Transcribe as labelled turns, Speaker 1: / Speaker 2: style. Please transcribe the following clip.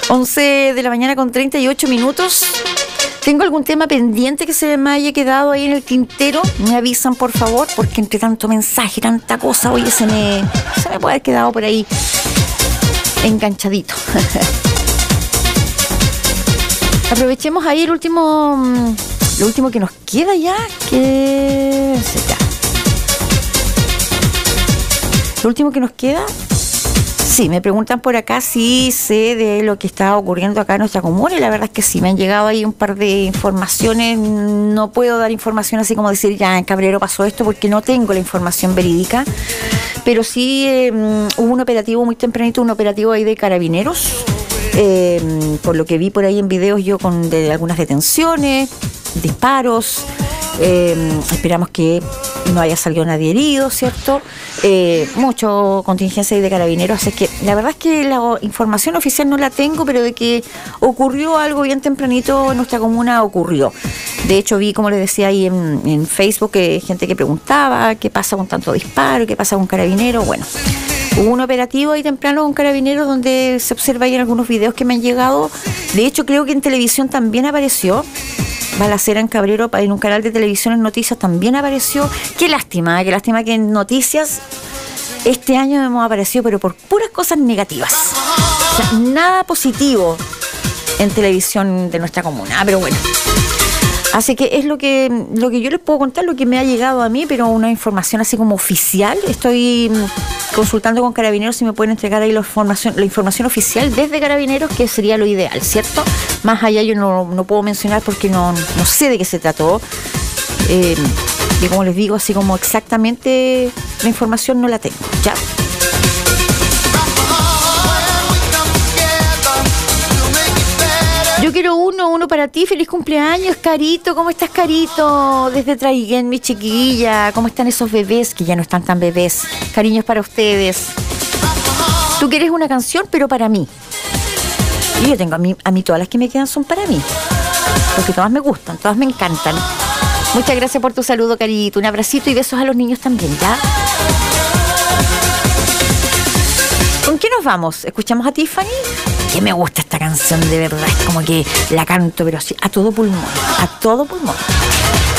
Speaker 1: 11 de la mañana con 38 minutos. ¿Tengo algún tema pendiente que se me haya quedado ahí en el tintero? Me avisan, por favor, porque entre tanto mensaje, tanta cosa, oye, se me puede haber quedado por ahí enganchadito. Aprovechemos ahí lo último que nos queda ya, Lo último que nos queda. Sí, me preguntan por acá si sé de lo que está ocurriendo acá en nuestra comuna, y la verdad es que sí, me han llegado ahí un par de informaciones. No puedo dar información así como decir, ya en Cabrero pasó esto, porque no tengo la información verídica, pero sí hubo un operativo muy tempranito, un operativo ahí de carabineros, por lo que vi por ahí en videos yo, de algunas detenciones, disparos. Esperamos que no haya salido nadie herido, ¿cierto? Mucho contingencia ahí de carabineros, así que la verdad es que la información oficial no la tengo, pero de que ocurrió algo bien tempranito en nuestra comuna, ocurrió. De hecho, vi, como les decía ahí en Facebook, gente que preguntaba qué pasa con tanto disparo, qué pasa con carabineros. Bueno, hubo un operativo ahí temprano con carabineros donde se observa ahí en algunos videos que me han llegado. De hecho, creo que en televisión también apareció. Balacera en Cabrero, en un canal de televisión, en noticias también apareció. Qué lástima que en noticias este año hemos aparecido, pero por puras cosas negativas. O sea, nada positivo en televisión de nuestra comuna, pero bueno. Así que es lo que yo les puedo contar, lo que me ha llegado a mí, pero una información así como oficial. Estoy consultando con Carabineros si me pueden entregar ahí la información oficial desde Carabineros, que sería lo ideal, ¿cierto? Más allá yo no puedo mencionar porque no sé de qué se trató. Y como les digo, así como exactamente la información no la tengo, ¿ya? Yo quiero uno para ti. Feliz cumpleaños, Carito. ¿Cómo estás, Carito? Desde Traiguén, mi chiquilla. ¿Cómo están esos bebés que ya no están tan bebés? Cariños para ustedes. Tú quieres una canción, pero para mí. Y yo tengo a mí todas las que me quedan son para mí, porque todas me gustan, todas me encantan. Muchas gracias por tu saludo, Carito. Un abracito y besos a los niños también, ¿ya? ¿Con qué nos vamos? ¿Escuchamos a Tiffany? Que me gusta esta canción, de verdad. Es como que la canto, pero así, a todo pulmón. A todo pulmón.